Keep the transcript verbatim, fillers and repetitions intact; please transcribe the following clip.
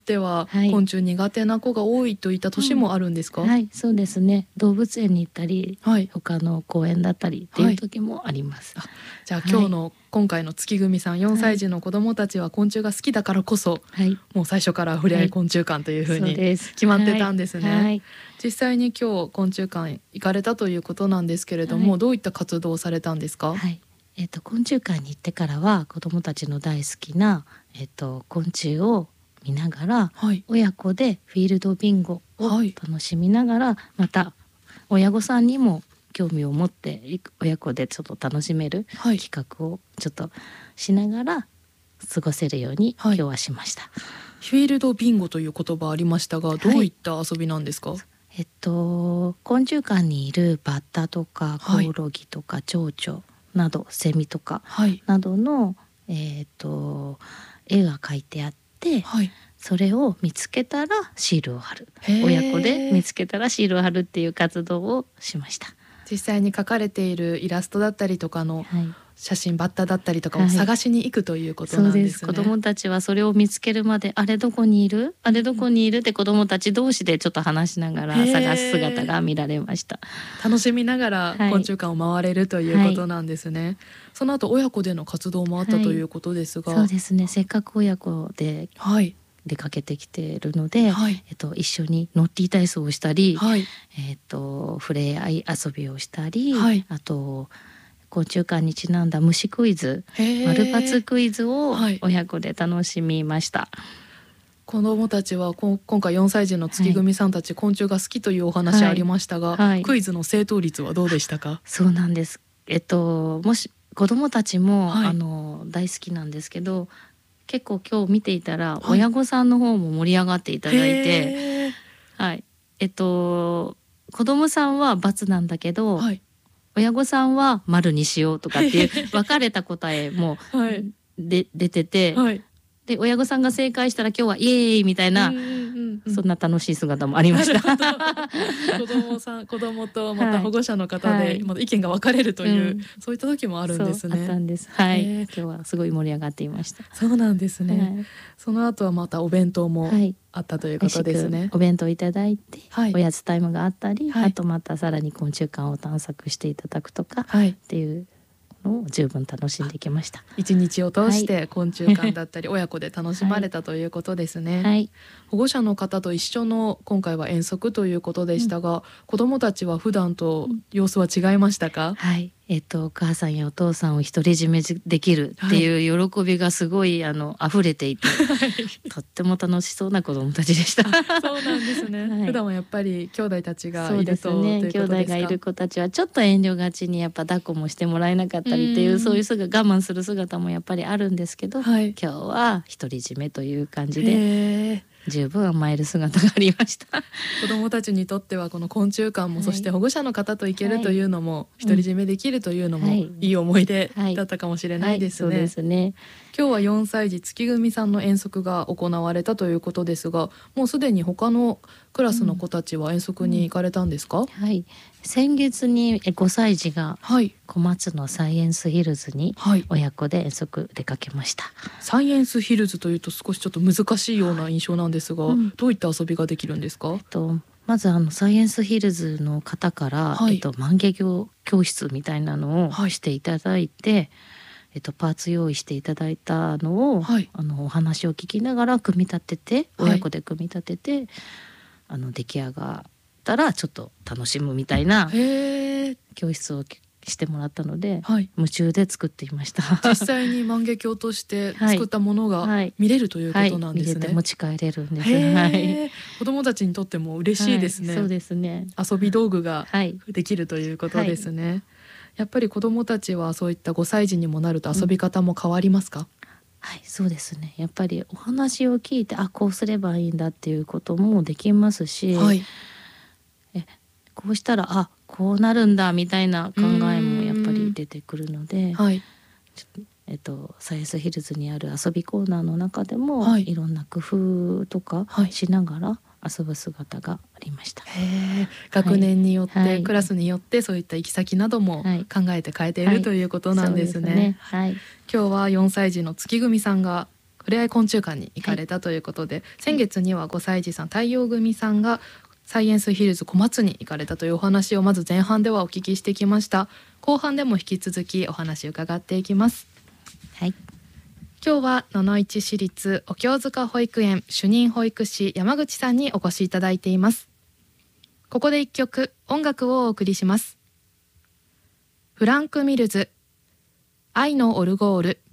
では、 はい、 昆虫苦手な子が多いといった年もあるんですか？ うん、はい、そうですね。動物園に行ったり、 はい、 他の公園だったりっていう時もあります。 はい、あ、じゃあ、 はい、 今日の今回の月組さんよんさい児の子どもたちは昆虫が好きだからこそ、 はい、 もう最初からふれあい昆虫館というふうに決まってたんですね。 はいはい、 実際に今日昆虫館行かれたということなんですけれども、はい、どういった活動をされたんですか？ はい、えーと、昆虫館に行ってからは子どもたちの大好きな、えーと、昆虫を見ながら、はい、親子でフィールドビンゴを楽しみながら、はい、また親御さんにも興味を持って親子でちょっと楽しめる企画をちょっとしながら過ごせるように今日はしました。はい、 フィールドビンゴという言葉ありましたが、どういった遊びなんですか？はい、 えっと昆虫館にいるバッタとかコオロギとか蝶々など、セミとかなどの、えー、と絵が描いてあって、はい、それを見つけたらシールを貼る、親子で見つけたらシールを貼るっていう活動をしました。 実際に描かれているイラストだったりとかの写真、はい、バッタだったりとかを探しに行くということなんですね。はい、そうです。 子どもたちはそれを見つけるまで、あれどこにいるあれどこにいるって子どもたち同士でちょっと話しながら探す姿が見られました。 楽しみながら昆虫館を回れるということなんですね。はい、その後親子での活動もあったということですが、 はい、そうですね。せっかく親子で、はい、出かけてきているので、はい、えっと、一緒にノッティ体操をしたり、はい、えっと、触れ合い遊びをしたり、はい、あと昆虫館にちなんだ虫クイズ、丸抜クイズを親子で楽しみました。はい、 子どもたちはこ今回よんさい児の月組さんたち、はい、昆虫が好きというお話ありましたが、はいはい、クイズの正答率はどうでしたか？ そうなんです。えっと、もし子どもたちも、はい、あの大好きなんですけど、結構今日見ていたら、はい、親御さんの方も盛り上がっていただいて、はい、えっと子供さんは×なんだけど、はい、親御さんは丸にしようとかっていう分かれた答えも、はい、で出てて、はい、で親御さんが正解したら今日はイエーイみたいな、うんうんうん、そんな楽しい姿もありました。 子供さん子供とまた保護者の方で、はい、まだ意見が分かれるという、うん、そういった時もあるんですね。 そうあったんです。はい、今日はすごい盛り上がっていました。 そうなんですね。はい、その後はまたお弁当もあったということですね。はい、 お弁当いただいて、はい、おやつタイムがあったり、はい、あとまたさらに昆虫館を探索していただくとか、はい、っていうのを十分楽しんできました。 一日を通して昆虫館だったり親子で楽しまれたということですね。はい、保護者の方と一緒の今回は遠足ということでしたが、うん、子どもたちは普段と様子は違いましたか？ はい、えっと、お母さんやお父さんを独り占めできるっていう喜びがすごい、はい、あの溢れていて、はい、とっても楽しそうな子どもたちでした。 そうなんですね。はい、普段はやっぱり兄弟たちがいると、 そうですね、兄弟がいる子たちはちょっと遠慮がちにやっぱ抱っこもしてもらえなかったりっていう、うそういうすぐ我慢する姿もやっぱりあるんですけど、はい、今日は独り占めという感じで十分甘える姿がありました。 子どもたちにとってはこの昆虫館も、はい、そして保護者の方と行けるというのも、はい、独り占めできるというのも、はい、いい思い出だったかもしれないですね。はいはい、そうですね。今日はよんさい児月組さんの遠足が行われたということですが、もうすでに他のクラスの子たちは遠足に行かれたんですか？うんうん、 はい、先月にごさい児が小松のサイエンスヒルズに親子で遠足出かけました。はい、 サイエンスヒルズというと少しちょっと難しいような印象なんですが、はい、うん、どういった遊びができるんですか？ えっと、まずあのサイエンスヒルズの方から、はい、えっと、万華鏡教室みたいなのをしていただいて、はい、えっと、パーツ用意していただいたのを、はい、あのお話を聞きながら組み立てて、親子で組み立てて、はい、あの出来上がったらちょっと楽しむみたいな教室をしてもらったので、はい、夢中で作っていました。 実際に万華鏡として作ったものが見れるということなんですね。 はいはい、見れて持ち帰れるんです。はい、 子どもたちにとっても嬉しいですね。 はい、そうですね。 遊び道具ができるということですね。はいはい、やっぱり子どもたちはそういったごさい児にもなると遊び方も変わりますか？うん、 はい、そうですね。やっぱりお話を聞いて、あ、こうすればいいんだっていうこともできますし、はい、えこうしたらあこうなるんだみたいな考えもやっぱり出てくるので、はい、ちょえっと、サイエンスヒルズにある遊びコーナーの中でも、はい、いろんな工夫とかしながら遊ぶ姿がありました。 へー、学年によって、はい、クラスによってそういった行き先なども考えて変えている、はい、ということなんですね。はい、今日はよんさい児の月組さんがふれあい昆虫館に行かれたということで、はい、先月にはごさい児さん太陽組さんがサイエンスヒルズ小松に行かれたというお話をまず前半ではお聞きしてきました。後半でも引き続きお話伺っていきます。 はい、 今日は野々市市立お経塚保育園主任保育士山口さんにお越しいただいています。ここで一曲音楽をお送りします。フランク・ミルズ愛のオルゴール。